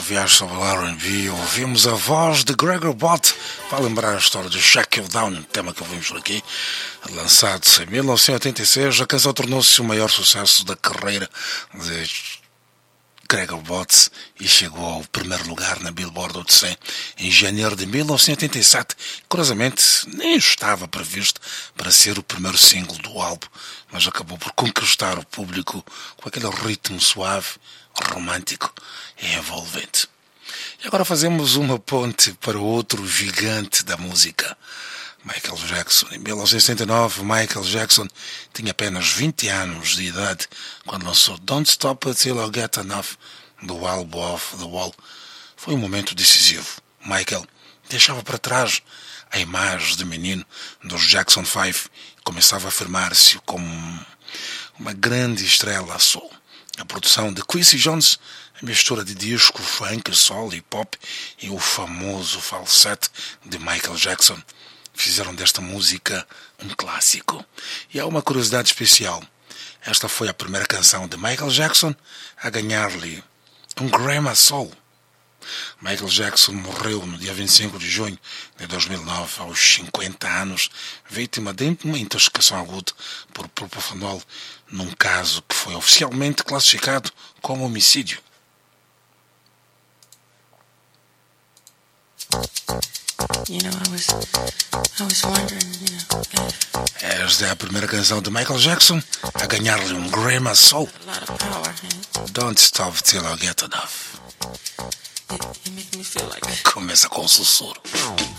viagem sobre o R&B, ouvimos a voz de Gregor Bott para lembrar a história de Shake You Down, um tema que ouvimos por aqui. Lançado em 1986, a canção tornou-se o maior sucesso da carreira de Gregor Bott e chegou ao primeiro lugar na Billboard Hot 100 em janeiro de 1987. Curiosamente, nem estava previsto para ser o primeiro single do álbum, mas acabou por conquistar o público com aquele ritmo suave, romântico e envolvente. E agora fazemos uma ponte para outro gigante da música, Michael Jackson. Em 1969, Michael Jackson tinha apenas 20 anos de idade quando lançou Don't Stop Until I Get Enough do álbum Off the Wall. Foi um momento decisivo. Michael deixava para trás a imagem de menino dos Jackson 5 e começava a afirmar-se como uma grande estrela soul. A produção de Quincy Jones, a mistura de disco, funk, soul e pop e o famoso falsete de Michael Jackson fizeram desta música um clássico. E há uma curiosidade especial. Esta foi a primeira canção de Michael Jackson a ganhar-lhe um Grammy Soul. Michael Jackson morreu no dia 25 de junho de 2009, aos 50 anos, vítima de uma intoxicação aguda por propofenol, num caso que foi oficialmente classificado como homicídio. Esta é a primeira canção de Michael Jackson a ganhar-lhe um Grammy Soul. Don't Stop Till I Get Enough. Começa com o sussurro.